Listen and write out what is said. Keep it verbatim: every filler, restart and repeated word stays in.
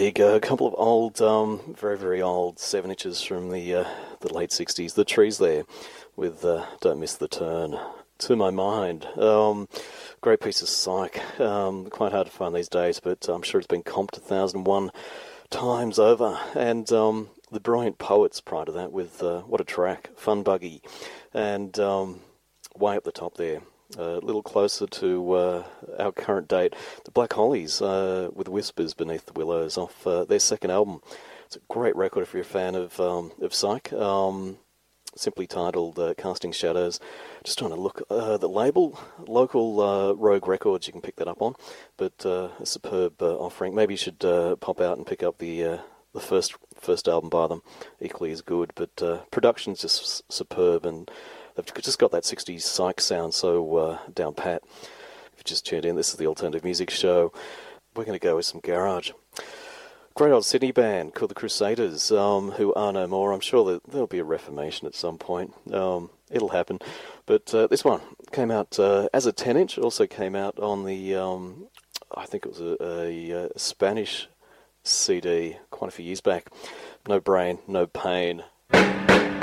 you go. A couple of old, um, very, very old seven inches from the uh, the late sixties. The Trees there with uh, Don't Miss the Turn. To My Mind. Um, great piece of psych. Um, quite hard to find these days, but I'm sure it's been comped a thousand and one times over. And um, the Brilliant Poets prior to that with, uh, what a track, Fun Buggy. And um, way up the top there. A little closer to uh, our current date, the Black Hollies uh, with Whispers Beneath the Willows off uh, their second album. It's a great record if you're a fan of um, of psych. Um, simply titled uh, Casting Shadows. Just trying to look uh, the label, local uh, Rogue Records. You can pick that up on, but uh, a superb uh, offering. Maybe you should uh, pop out and pick up the uh, the first first album by them. Equally as good, but uh, production's just s- superb and. They've just got that sixties psych sound so uh, down pat. If you just tuned in, this is the Alternative Music Show. We're going to go with some garage. Great old Sydney band called the Crusaders, um, who are no more. I'm sure that there'll be a reformation at some point. Um, it'll happen. But uh, this one came out uh, as a ten inch. It also came out on the, um, I think it was a, a, a Spanish C D quite a few years back. No Brain, No Pain.